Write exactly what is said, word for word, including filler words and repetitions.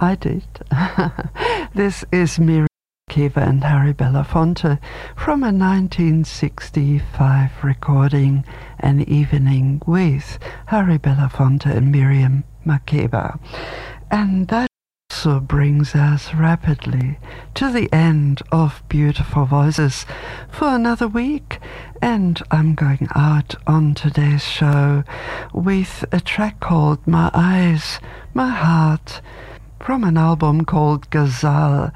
I did. This is Miriam Makeba and Harry Belafonte from a nineteen sixty-five recording, An Evening with Harry Belafonte and Miriam Makeba. And that also brings us rapidly to the end of Beautiful Voices for another week. And I'm going out on today's show with a track called My Eyes, My Heart, from an album called Ghazal.